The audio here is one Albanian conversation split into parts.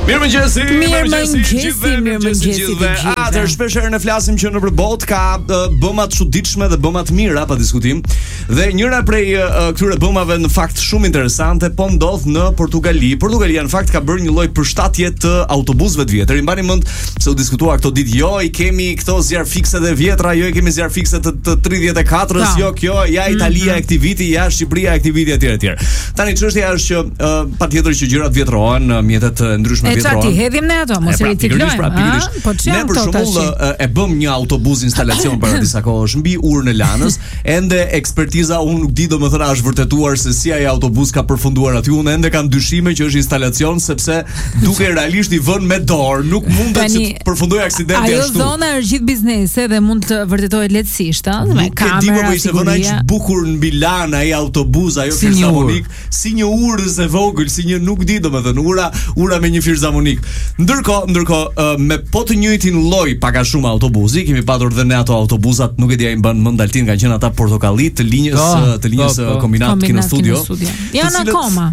Mirëmëngjesi. Atëherë shpeshherë ne flasim që nëpër botë ka bëma të çuditshme dhe bëma të mira pa diskutim. Dhe njëra prej këtyre bëmave në fakt shumë interesante po ndodh në Portugali. Portugalia në fakt ka bërë një lloj përshtatje të autobusëve të vjetër. I mbani mend se u diskutua këto ditë, jo i kemi këto zjarr fikse të vjetra, jo i kemi zjarr fikse të 34-s, jo kjo, ja Italia e këtij viti, ja Shqipëria e këtij viti etj. Tani çështja është që patjetër që gjërat vjetrohen, mjetet ndryshme e çati hedhim ne ato, mos i riciklojmë. Po ne për shembull e bëm një autobus instalacion para disa kohësh mbi urën e Lanës, ende ekspertiza unë nuk di domethënë a është vërtetuar se si ai autobus ka përfunduar aty. Unë ende kam dyshime që është instalacion sepse duke realisht i vënë me dorë, nuk mundet që të përfundojë aksidenti ashtu. Ajo zona është gjithë biznese dhe mund të vërtetohet lehtësisht, me kamera, ishte vënë aq bukur mbi Lanë ai autobus, ajo filharmonik, si një urës e vogël, si një nuk di domethënë ura me një filharmonik. Ndërkohë me po të njëjtin lloj pak a shumë autobusi, kemi patur dhe ne ato autobusat, nuk e di ai mban mend Altin, kanë qenë ata portokalli të linjës kombinat kino studio. Janë akoma.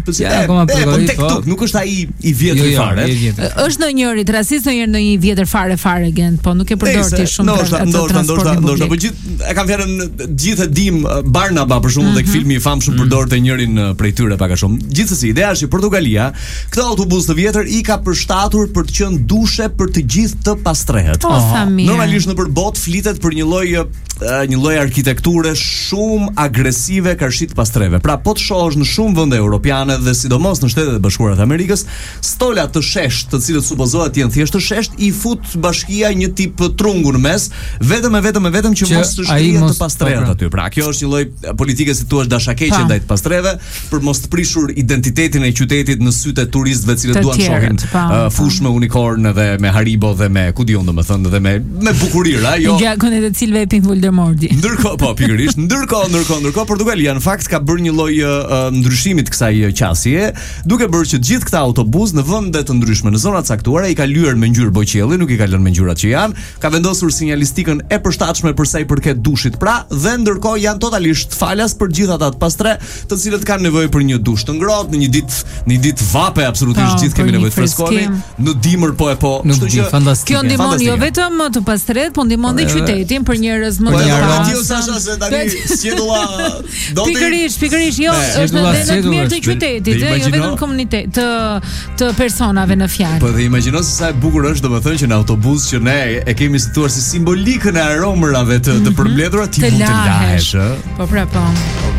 Tek nuk është ai i vjetër fare. Është ndonjëri rastis në një vjetër fare gent, po nuk e përdor ti shumë ndoshta, po gjithë e kanë fjalën gjithë e dim Barnaba për shembull, tek filmi i famshëm përdorte njërin prej tyre pak a shumë. Gjithsesi, ideja është që Portugalia këtë autobus të vjetër i ka përshtatur për të qenë dushe për të gjithë të pastrehet. Normalisht nëpër botë flitet për një lloj arkitekture shumë agresive karshit pastreve. Pra po të shohësh në shumë vende europiane dhe sidomos në Shtetet e Bashkuara të Amerikës, stola të shesht, të cilët supozohet të jenë thjesht të shesht, i fut bashkia një tip trungu në mes, vetëm që mos të shkrihet të pastrehet aty. Pra kjo është një lloj politike, si thua, dashakeqe ndaj të pastreve, për mos të prishur identitetin e qytetit në sytë e turistëve, të cilët duan të shohin fush me unikorn dhe me Haribo dhe me ku diun domethënë dhe me bukurira, jo. Gjakun e të cilëve e pin Voldemorti. Ndërkohë, po pikërisht, ndërkohë Portugalia në fakt ka bërë një lloj ndryshimi të kësaj qasjeje, duke bërë që gjithë këta autobus në vende të ndryshme, në zona të caktuara, i ka lyer me ngjyrë boqelli, nuk i ka lënë me ngjyrat që janë, ka vendosur sinjalistikën e përshtatshme për sa i përket dushit, pra, dhe ndërkohë janë totalisht falas për gjithë ata të pastre, të cilët kanë nevojë për një dush të ngrohtë, në një ditë vape, absolutisht gjithë kemi nevojë të freskoni, në dimër po. Kështu që fantastike. Kjo ndihmon jo vetëm të pastret, po ndihmon dhe qytetin për njerëz më të Pikërisht, jo, është në të mirë të qytetit, jo vetëm komunitet, të personave në fjalë. Po dhe imagjino se sa e bukur është domethënë që në autobus që ne e kemi situar si simbolikën e aromërave të përmbledhura ti mund të lahesh, Po.